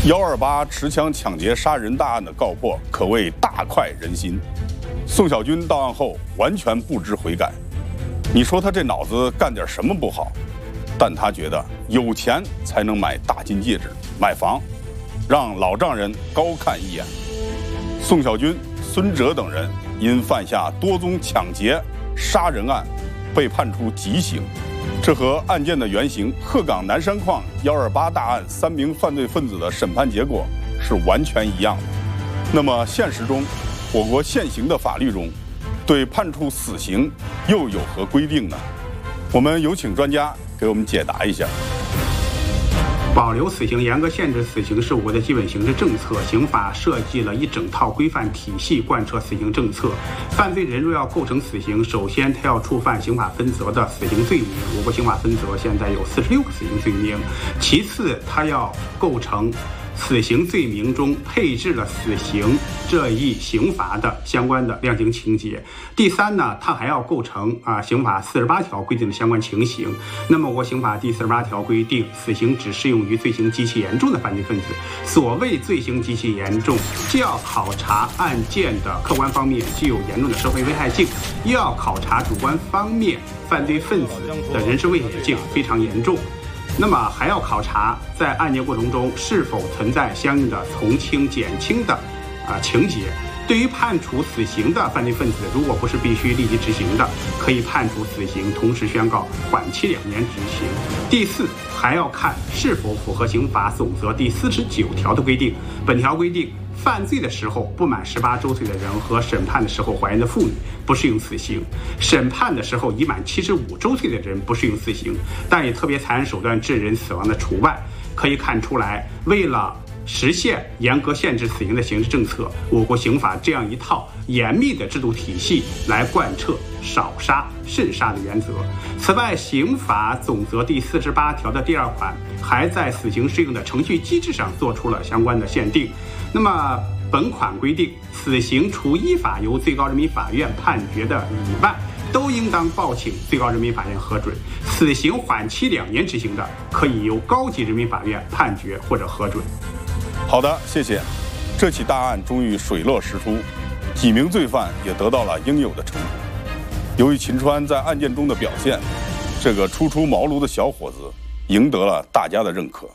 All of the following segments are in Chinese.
128持枪抢劫杀人大案的告破可谓大快人心。宋小军到案后完全不知悔改。你说他这脑子干点什么不好？但他觉得有钱才能买大金戒指、买房，让老丈人高看一眼。宋小军、孙哲等人因犯下多宗抢劫、杀人案，被判处极刑。这和案件的原型鹤岗南山矿128大案3名犯罪分子的审判结果是完全一样的。那么现实中，我国现行的法律中，对判处死刑又有何规定呢？我们有请专家给我们解答一下。 保留死刑、严格限制死刑是我国的基本刑事政策。刑法设计了一整套规范体系，贯彻死刑政策。犯罪人若要构成死刑，首先他要触犯刑法分则的死刑罪名。我国刑法分则现在有46个死刑罪名。其次，他要构成死刑罪名中配置了死刑这一刑罚的相关的量刑情节。第三呢，它还要构成刑法48条规定的相关情形。那么我国刑法第48条规定，死刑只适用于罪行极其严重的犯罪分子。所谓罪行极其严重，既要考察案件的客观方面具有严重的社会危害性，又要考察主观方面犯罪分子的人身危险性非常严重。那么还要考察在案件过程中是否存在相应的从轻、减轻的情节。对于判处死刑的犯罪分子，如果不是必须立即执行的，可以判处死刑，同时宣告缓期2年执行。第四，还要看是否符合刑法总则第49条的规定。本条规定，犯罪的时候不满18周岁的人和审判的时候怀孕的妇女不适用死刑，审判的时候已满75周岁的人不适用死刑，但以特别残忍手段致人死亡的除外。可以看出来，为了实现严格限制死刑的刑事政策，我国刑法这样一套严密的制度体系来贯彻少杀慎杀的原则。此外，刑法总则第48条的第2款还在死刑适用的程序机制上做出了相关的限定。那么本款规定，死刑除依法由最高人民法院判决的以外，都应当报请最高人民法院核准。死刑缓期2年执行的，可以由高级人民法院判决或者核准。 好的，谢谢。这起大案终于水落石出，几名罪犯也得到了应有的惩处。由于秦川在案件中的表现，这个初出茅庐的小伙子赢得了大家的认可。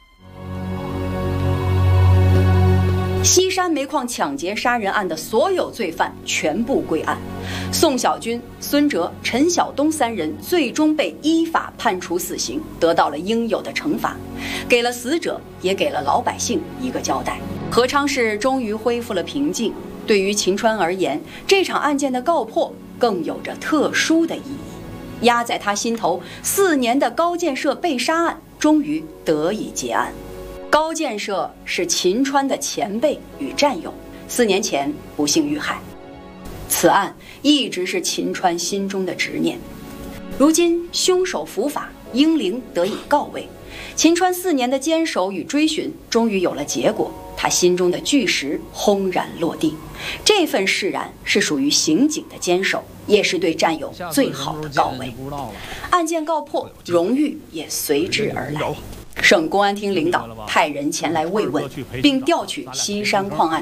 西山煤矿抢劫杀人案的所有罪犯全部归案，宋小军、孙哲、陈晓东3人最终被依法判处死刑，得到了应有的惩罚，给了死者，也给了老百姓一个交代。何昌市终于恢复了平静。对于秦川而言，这场案件的告破更有着特殊的意义。压在他心头4年的高建设被杀案终于得以结案。高建设是秦川的前辈与战友，4年前不幸遇害。此案一直是秦川心中的执念。如今凶手伏法，英灵得以告慰，秦川4年的坚守与追寻终于有了结果，他心中的巨石轰然落地。这份释然是属于刑警的坚守，也是对战友最好的告慰。案件告破，荣誉也随之而来。省公安厅领导派人前来慰问，并调取西山矿案